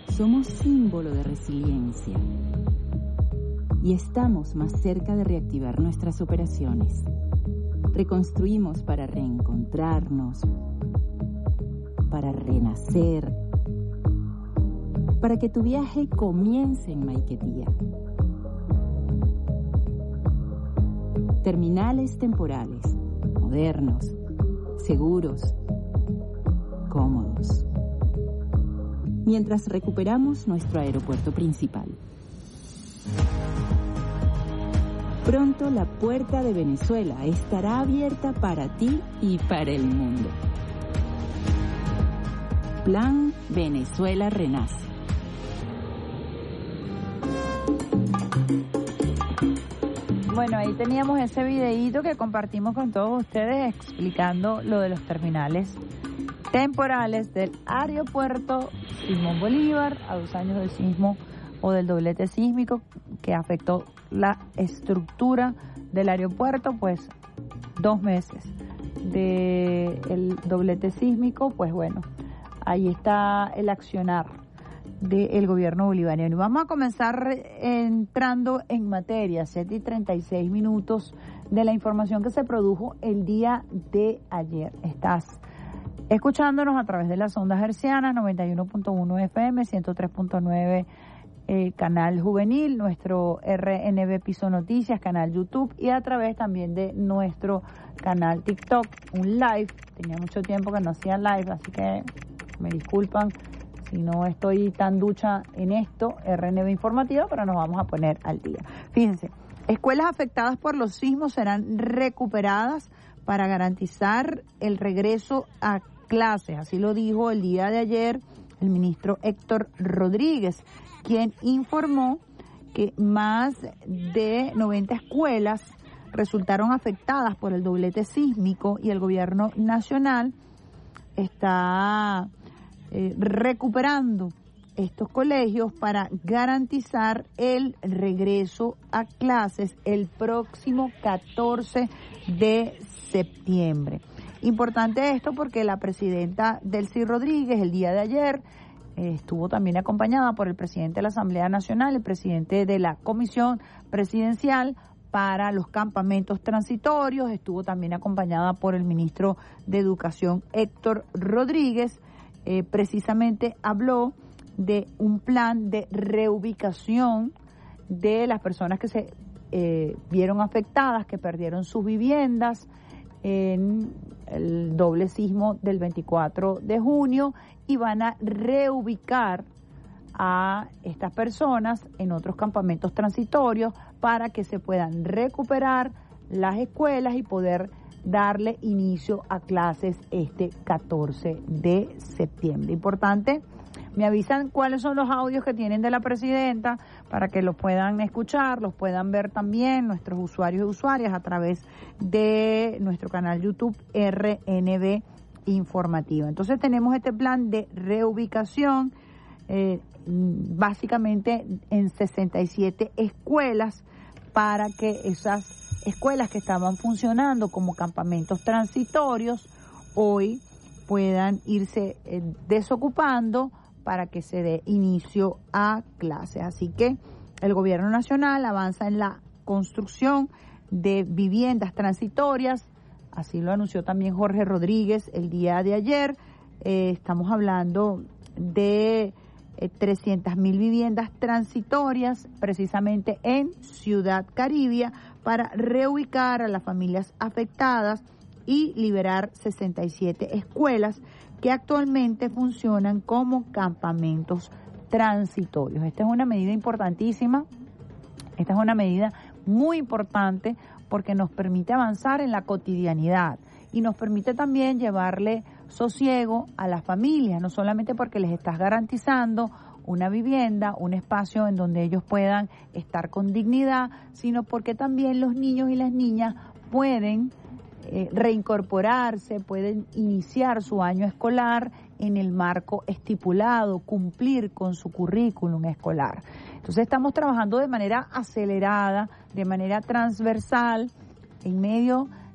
Somos símbolo de resiliencia y estamos más cerca de reactivar nuestras operaciones. Reconstruimos para reencontrarnos, para renacer, para que tu viaje comience en Maiquetía. Terminales temporales, modernos, seguros, cómodos. Mientras recuperamos nuestro aeropuerto principal. Pronto la puerta de Venezuela estará abierta para ti y para el mundo. Plan Venezuela Renace. Bueno, ahí teníamos ese videíto que compartimos con todos ustedes explicando lo de los terminales temporales del aeropuerto Simón Bolívar a 2 años del sismo o del doblete sísmico que afectó la estructura del aeropuerto, pues 2 meses del doblete sísmico, pues bueno, ahí está el accionar del gobierno bolivariano. Y vamos a comenzar entrando en materia, 7:36 de la información que se produjo el día de ayer. Estás escuchándonos a través de las ondas hercianas, 91.1 FM, 103.9 canal juvenil, nuestro RNB Piso Noticias, canal YouTube y a través también de nuestro canal TikTok, un live. Tenía mucho tiempo que no hacía live, así que me disculpan si no estoy tan ducha en esto, RNB Informativa, pero nos vamos a poner al día. Fíjense, escuelas afectadas por los sismos serán recuperadas para garantizar el regreso a clases. Así lo dijo el día de ayer el ministro Héctor Rodríguez, quien informó que más de 90 escuelas resultaron afectadas por el doblete sísmico y el gobierno nacional está recuperando estos colegios para garantizar el regreso a clases el próximo 14 de septiembre. Importante esto porque la presidenta Delcy Rodríguez el día de ayer estuvo también acompañada por el presidente de la Asamblea Nacional, el presidente de la Comisión Presidencial para los campamentos transitorios, estuvo también acompañada por el ministro de Educación Héctor Rodríguez. Precisamente habló de un plan de reubicación de las personas que se vieron afectadas, que perdieron sus viviendas en el doble sismo del 24 de junio y van a reubicar a estas personas en otros campamentos transitorios para que se puedan recuperar las escuelas y poder darle inicio a clases este 14 de septiembre. Importante, me avisan cuáles son los audios que tienen de la presidenta para que los puedan escuchar, los puedan ver también nuestros usuarios y usuarias a través de nuestro canal YouTube RNB Informativa. Entonces tenemos este plan de reubicación básicamente en 67 escuelas para que esas escuelas que estaban funcionando como campamentos transitorios hoy puedan irse desocupando para que se dé inicio a clases. Así que el gobierno nacional avanza en la construcción de viviendas transitorias, así lo anunció también Jorge Rodríguez el día de ayer. Estamos hablando de 300.000 viviendas transitorias precisamente en Ciudad Caribia para reubicar a las familias afectadas y liberar 67 escuelas que actualmente funcionan como campamentos transitorios. Esta es una medida importantísima, esta es una medida muy importante porque nos permite avanzar en la cotidianidad y nos permite también llevarle sosiego a las familias, no solamente porque les estás garantizando una vivienda, un espacio en donde ellos puedan estar con dignidad, sino porque también los niños y las niñas pueden reincorporarse, pueden iniciar su año escolar en el marco estipulado, cumplir con su currículum escolar. Entonces estamos trabajando de manera acelerada, de manera transversal, en medio